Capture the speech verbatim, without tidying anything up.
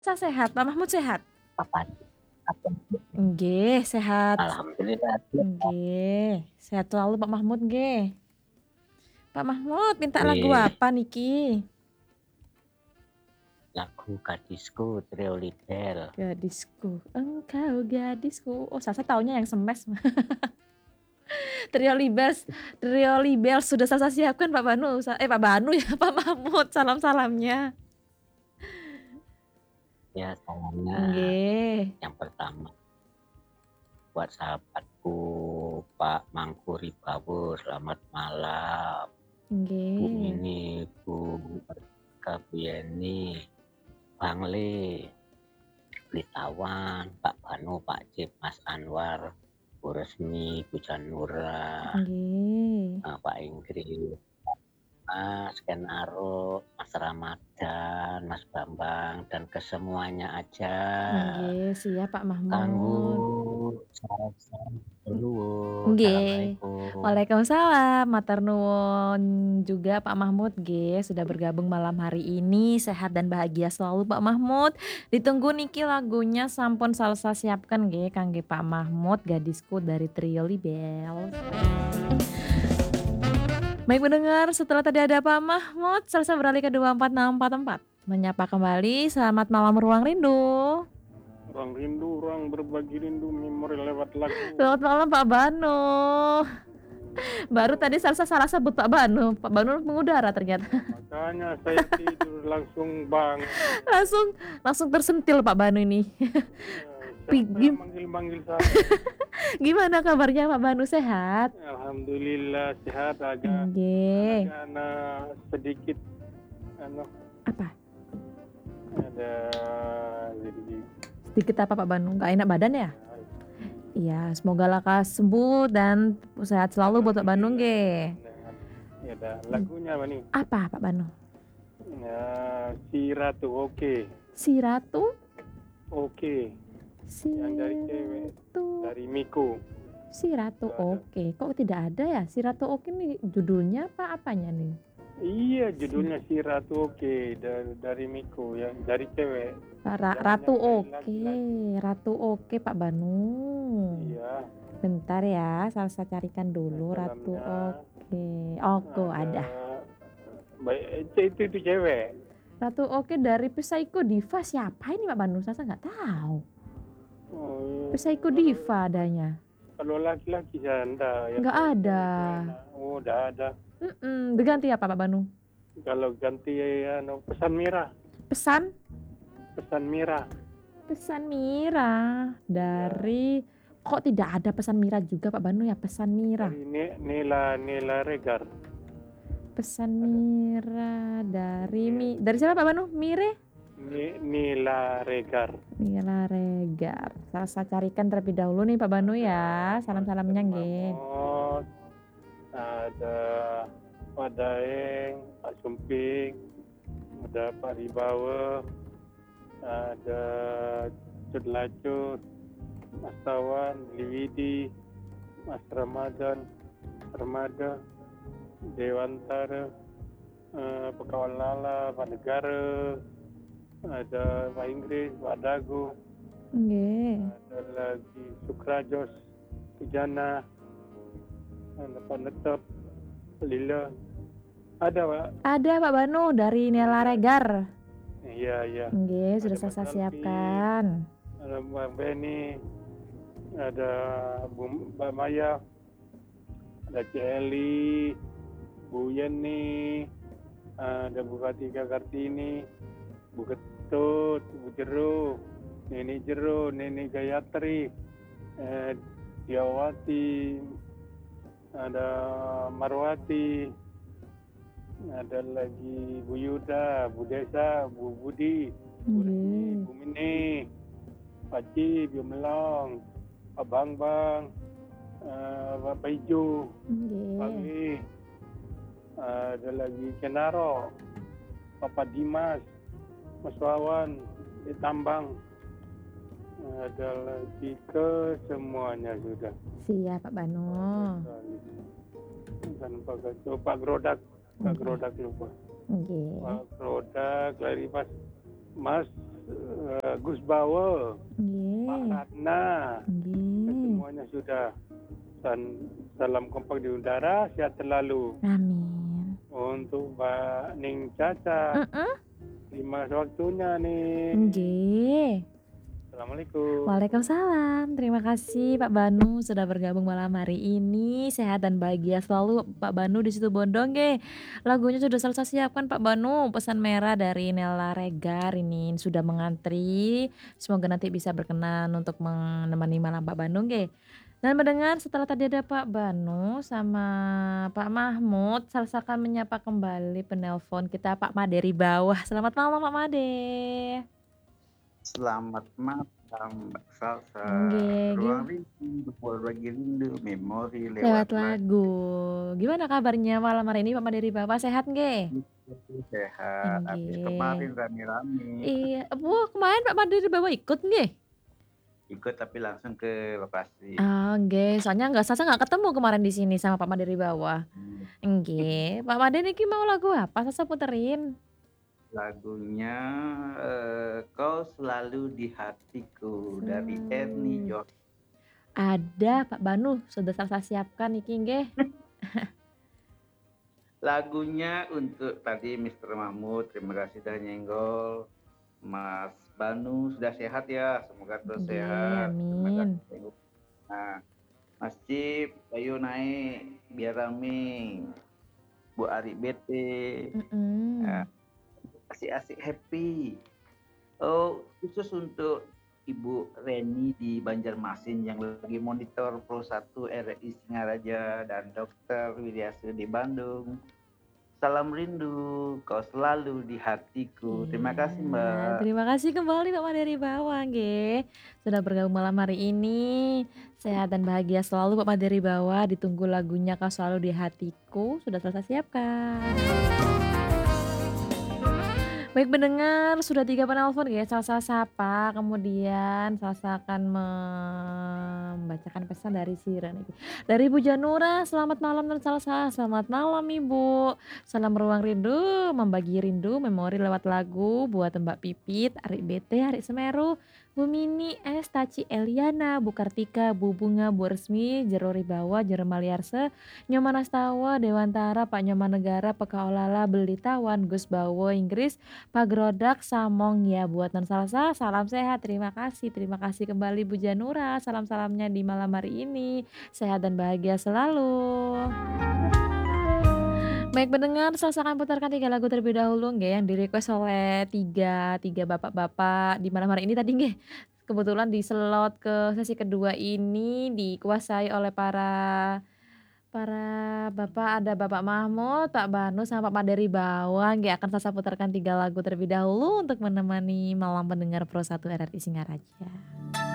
Sa sehat, Pak Mahmud sehat? Kapan? Kapan tuh? Nggih, sehat. Alhamdulillah sehat. Nggih, sehat selalu Pak Mahmud nggih. Pak Mahmud minta lagu Wih. apa niki? Lagu Gadisku Trio Libel. Gadisku, engkau gadisku. Oh, Salsa taunya yang Smash. Trio Libes Trio Libel sudah Salsa siapkan Pak Banu, sa eh, Pak Banu ya, Pak Mahmud salam-salamnya. Ya, salamnya Nggih. yang pertama buat sahabatku Pak Mangku Ribawo, selamat malam. Bu Nggih. ini, Bu Eka, Bu Yeni, Bang Le, Blitawan, Pak Banu, Pak Cip, Mas Anwar, Bu Resmi, Bu Janura, Nggih. eee, Pak Inggris, Mas Ken Arok, Mas Ramadhan, Mas Bambang, dan ke semuanya aja. Nggih, siap Pak Mahmud. Kanggo Salsa Mmm, nuwun, nggih. assalamualaikum. Waalaikumsalam, matur nuwun juga Pak Mahmud nggih, sudah bergabung malam hari ini, sehat dan bahagia selalu Pak Mahmud. Ditunggu niki lagunya sampun Salsa siapkan nggih kangge Pak Mahmud, Gadisku dari Trio Libel. Baik pendengar, setelah tadi ada Pak Mahmud, Salsa beralih ke dua empat enam empat empat, menyapa kembali, selamat malam Ruang Rindu. Ruang rindu, ruang berbagi rindu, memori lewat lagu. Selamat malam Pak Banu. Baru tadi Salsa salah sebut Pak Banu, Pak Banu mengudara ternyata. Makanya saya tidur langsung bangun. Langsung langsung tersentil Pak Banu ini. Ya, Pi siapa yang gim manggil-manggil saya? Gimana kabarnya Pak Banu, sehat? Alhamdulillah sehat aja. Nggih. Karena sedikit anu Apa? ada jadi Sedikit apa Pak Banu, nggak enak badan ya? Iya, semoga lekas sembuh dan sehat selalu buat Pak Banu nggih. Ya ada lagunya apa nih? Apa Pak Banu? Ya, si Ratu Oke. Si Ratu? Oke. Si Yang dari cewek, Ratu. dari Miko. Si Ratu Nggak ada. Oke, kok tidak ada ya? Si Ratu Oke nih judulnya apa apanya nih? Iya, judulnya si Ratu Oke dari, dari Miko yang dari cewek. Ra Jangan Ratu yang dari Oke, laki-laki. Ratu Oke Pak Banu. Iya. Bentar ya, Salsa carikan dulu Ratu Dalamnya Oke. Ogo ada. Baik, itu itu cewek. Ratu Oke dari Psycho Diva siapa ini Pak Banu? Salsa nggak tahu. Oh, Psycho kalau, Diva adanya. kalau laki-laki ya enggak. Nggak ada. Oh, udah ada. Mm-mm, diganti apa Pak Banu? Kalau ganti ya, no, pesan Mira. Pesan? Pesan Mira. Pesan Mira dari kok tidak ada pesan Mira juga Pak Banu ya, pesan Mira. Dari Ne- Nela Nela Regar. Pesan Mira dari Mi dari siapa Pak Banu? Mire? Ni- Nila Regar. Nila Regar. Salsa carikan terlebih dahulu nih Pak Banu ya. Salam-salamnya nggih. Mahmud, ada Pak Daeng, Pak Sumping, ada Pak Ribawa, ada Cud Lacut, Mas Tawan, Liwidi, Mas Ramadan, Ramada, Dewantara, eh, Pekawan Lala, Pak Negara, ada Pak Inggris, Pak Dagu, Nggih. ada lagi Sukrajos, Pujana, ada Pak Netep, Lila. Ada Pak? Ada Pak Banu dari Nela Regar. Iya, iya. Nggih, sudah Ada Mas Salsa Alfi, siapkan. ada Mbak Beni, ada Bu Mbak Maya, ada Celi, Bu Yeni, ada Bu Fatika Kartini, Bu Ketut, Bu Jero, Nenek Jero, Nenek Gayatri, eh, Diawati, ada Marwati, ada lagi Bu Yuda, Bu Desa, Bu Budi, Bu Resmi, Nggih. Bu Mini, Pak Cip, Bu Melong, Pak Bang Bang, eh, Pak Paijo, Pak Nggih. Wi, ada lagi Kenaro, Papa Dimas, Mas Wawan, di Tambang, ada lagi ke semuanya sudah. Siap Pak Banu. Dan Pak Gaco, Pak Grodak, Pak Nggih. Grodak lupa. Nggih. Pak Grodak, dari Mas, Mas eee, Gus Bawa, Pak Nggih. Ratna, dan Nggih. semuanya sudah. Dan salam kompak di udara, sehat selalu. Amin. Untuk Mbak Ning Caca, Mhm. terima kasih waktunya nih. Nggih. Assalamualaikum. Waalaikumsalam. Terima kasih Pak Banu sudah bergabung malam hari ini. Sehat dan bahagia selalu Pak Banu di situ Bondo nggih. Lagunya sudah selesai siapkan Pak Banu. Pesan merah dari Nella Regar ini sudah mengantri. Semoga nanti bisa berkenan untuk menemani malam Pak Banu nggih. Dan mendengar setelah tadi ada Pak Banu sama Pak Mahmud, Salsakan menyapa kembali penelpon kita Pak Made dari bawah. Selamat malam Pak Made. Selamat malam Mbak Salsa. Nggih, Ruang gim rindu, berbagi rindu, memori Lewat lewat lagu. lagu. Gimana kabarnya malam hari ini Pak Made dari bawah, sehat nggih? Sehat, habis kemarin Nggih. rame-rame. Iya, wah kemarin Pak Made dari bawah ikut nggih? Ikut tapi langsung ke lokasi. Oh nggih, soalnya nggak Salsa nggak ketemu kemarin di sini sama Pak Made dari bawah. Hmm. Nggih, Pak Made niki mau lagu apa Salsa puterin? Lagunya eee, Kau Selalu di Hatiku dari Ernie Hmm. Josh. Ada Pak Banu, sudah Salsa siapkan iki nggih. Lagunya untuk tadi mister Mahmud, terima kasih sudah nyenggol. Mas Banu sudah sehat ya, semoga terus Nggih, sehat. Terima amin. kasih. Nah, Mas Cip, ayo naik biar rame. Bu Ari bete. Nah, Mhm. asik-asik happy. Oh, khusus untuk Ibu Reni di Banjarmasin yang lagi monitor Pro satu R I Singaraja dan Dokter Widiasih di Bandung. Salam rindu, kau selalu di hatiku. Terima kasih, Iya, Mbak. terima kasih kembali Pak Made dari bawah nggih. Sudah bergabung malam hari ini. Sehat dan bahagia selalu Pak Made dari bawah. Ditunggu lagunya Kau Selalu di Hatiku sudah Salsa siapkan. Baik pendengar, sudah tiga penelpon ya, Salsa sapa, kemudian Salsa akan membacakan pesan dari si Ren iki. Dari Ibu Janura, selamat malam non Salsa, selamat malam Ibu. Salam ruang rindu, membagi rindu, memori lewat lagu buat Mbak Pipit, Arik Bete, Arik Semeru, Bu Mini, Es, Taci Eliana, Bu Kartika, Bu Bunga, Bu Resmi, Jero Ribawa, Jero Maliarse, Nyoman Astawa, Dewantara, Pak Nyoman Negara, Peka Olala, Belitawan, Gus Bawo, Inggris, Pak Grodak, Samong ya buat non Salsa, salam sehat, terima kasih. Terima kasih kembali Bu Janura, salam-salamnya di malam hari ini. Sehat dan bahagia selalu. Baik pendengar, Salsa akan putarkan tiga lagu terlebih dahulu nggih yang di-request oleh tiga tiga bapak-bapak di malam hari ini tadi nggih. Kebetulan di slot ke sesi kedua ini dikuasai oleh para para bapak, ada Bapak Mahmud, Pak Banu, sama Pak Made dari bawah nggih akan Salsa putarkan tiga lagu terlebih dahulu untuk menemani malam pendengar Pro satu R R I Singaraja.